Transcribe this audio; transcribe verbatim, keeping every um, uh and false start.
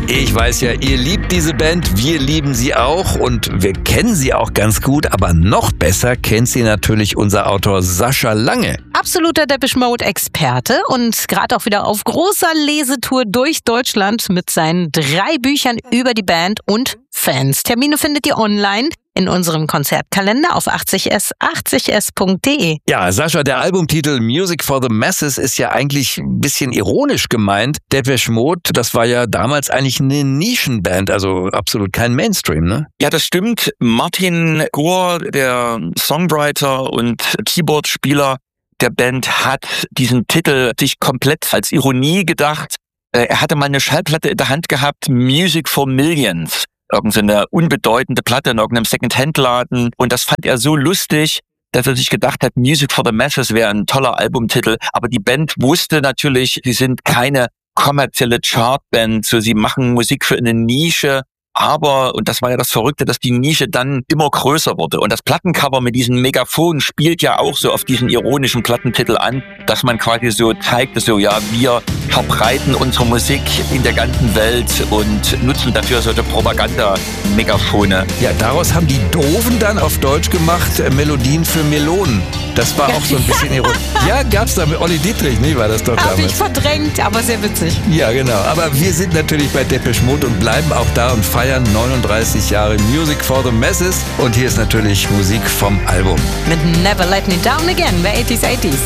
Ich weiß ja, ihr liebt diese Band, wir lieben sie auch und wir kennen sie auch ganz gut, aber noch besser kennt sie natürlich unser Autor Sascha Lange. Absoluter Depeche Mode-Experte und gerade auch wieder auf großer Lesetour durch Deutschland mit seinen drei Büchern über die Band und Fans. Termine findet ihr online in unserem Konzertkalender auf achtzig s achtzig s punkt de. Ja, Sascha, der Albumtitel Music for the Masses ist ja eigentlich ein bisschen ironisch gemeint. Depeche Mode, das war ja damals eigentlich eine Nischenband, also absolut kein Mainstream, ne? Ja, das stimmt. Martin Gore, der Songwriter und Keyboardspieler der Band, hat diesen Titel sich komplett als Ironie gedacht. Er hatte mal eine Schallplatte in der Hand gehabt, Music for Millions. Irgendeine unbedeutende Platte in irgendeinem Second-Hand-Laden. Und das fand er so lustig, dass er sich gedacht hat, Music for the Masses wäre ein toller Albumtitel. Aber die Band wusste natürlich, sie sind keine kommerzielle Chartband. So, sie machen Musik für eine Nische. Aber, und das war ja das Verrückte, dass die Nische dann immer größer wurde. Und das Plattencover mit diesen Megaphonen spielt ja auch so auf diesen ironischen Plattentitel an, dass man quasi so zeigt, so, ja, wir verbreiten unsere Musik in der ganzen Welt und nutzen dafür solche Propaganda-Megafone. Ja, daraus haben die Doofen dann auf Deutsch gemacht, äh, Melodien für Melonen. Das war auch so ein bisschen ironisch. Ja, gab's da mit Olli Dietrich, ne, war das doch damals. Habe ich verdrängt, aber sehr witzig. Ja, genau. Aber wir sind natürlich bei Depeche Mode und bleiben auch da und feiern neununddreißig Jahre Music for the Masses. Und hier ist natürlich Musik vom Album. Mit Never Let Me Down Again bei eighties eighties.